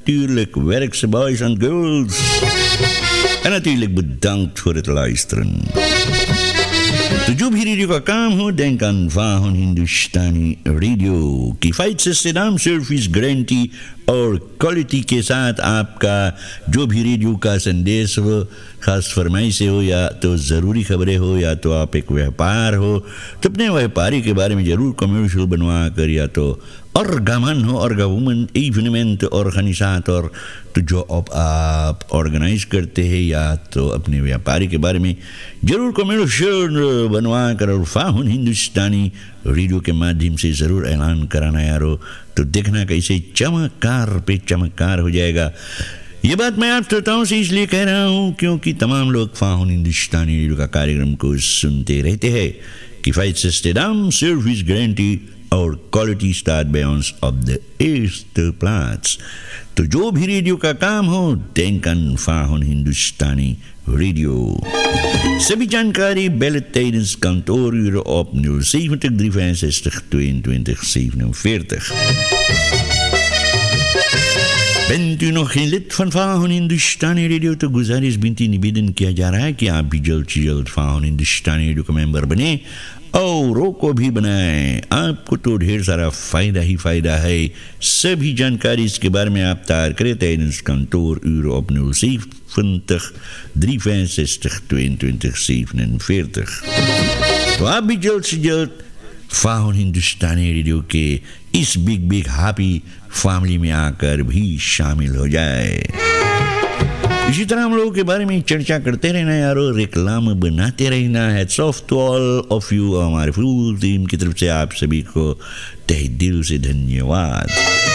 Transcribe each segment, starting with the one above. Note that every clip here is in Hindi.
natuurlijk werkse boys en girls. En natuurlijk bedankt voor het luisteren. तो जो भी रेडियो का काम हो डेंकन फाहुन हिंदुस्तानी रेडियो किफायत से इस्तेमाल सर्विस गारंटी और क्वालिटी के साथ आपका जो भी रेडियो का संदेश हो खास फरमाइश हो या तो ज़रूरी खबरें हो या तो आप एक व्यापार हो तो अपने व्यापारी के बारे में ज़रूर कमर्शियल बनवा कर या तो orgaman हो orgawuman इवेंट ऑर्गेनाइजात और तो जो आप ऑर्गेनाइज करते हैं या तो अपने व्यापारी के बारे में जरूर कमर्शियल बनवा कर और फाहुन हिंदुस्तानी रेडियो के माध्यम से ज़रूर ऐलान कराना यारो तो देखना कैसे चमत्कार पे चमत्कार हो जाएगा। ये बात मैं आप श्रोताओं से इसलिए कह रहा हूँ क्योंकि तमाम लोग फाहुन हिंदुस्तानी रेडियो का कार्यक्रम को सुनते रहते हैं। किफायत से इस्तेमाल सर्विस गारंटी और quality start balance of the east plots तो जो भी रेडियो का काम हो डेंकन फाहुन हिंदुस्तानी रेडियो सभी जानकारी bellen tijdens kantooruren op 070 365 22 47. Bent u nog geen lid van Fahuन हिंदुस्तानी रेडियो तो गुजारिश बिनती निवेदन किया जा रहा है कि आप भी जल्द से जल्द फाहुन हिंदुस्तानी रेडियो का मेंबर बने औरों को भी बनाएं। आपको तो ढेर सारा फ़ायदा ही फ़ायदा है। सभी जानकारी इसके बारे में आप तैयार करें tijdens kantooruren op 070 365 22 47. तो आप भी जल्द से जल्द फाहुन हिंदुस्तानी रेडियो के इस बिग हैप्पी फैमिली में आकर भी शामिल हो जाए। इसी तरह हम लोगों के बारे में चर्चा करते रहना यारो, रिक्लाम बनाते रहना। Hats off to all of you, हमारे फुल टीम की तरफ से आप सभी को तहे दिल से धन्यवाद।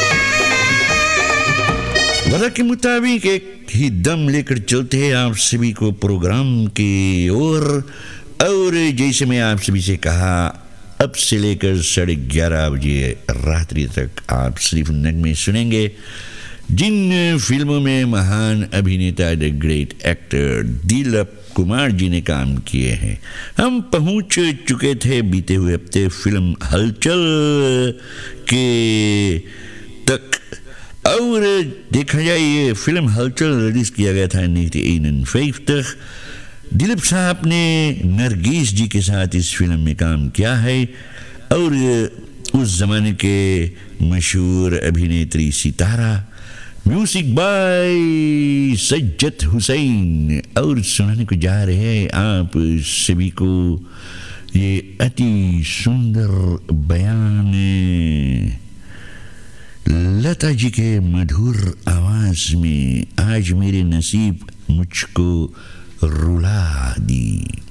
वादा के मुताबिक एक ही दम लेकर चलते हैं आप सभी को प्रोग्राम की ओर और जैसे मैं आप सभी से कहा अब से लेकर 11:30 बजे रात्रि तक आप सिर्फ नगमे सुनेंगे जिन फिल्मों में महान अभिनेता the great actor Dilip Kumar ji ने काम किए हैं। हम पहुंच चुके थे बीते हुए हफ्ते फिल्म हलचल के तक और देखा जाए ये फिल्म हलचल रिलीज किया गया था 1951। दिलीप साहब ने नरगिस जी के साथ इस फिल्म में काम किया है और उस जमाने के मशहूर अभिनेत्री सितारा, म्यूजिक बाय सज्जद हुसैन। और सुनाने को जा रहे हैं आप सभी को ये अति सुंदर बयान लता जी के मधुर आवाज में आज मेरे नसीब मुझको रुला दी।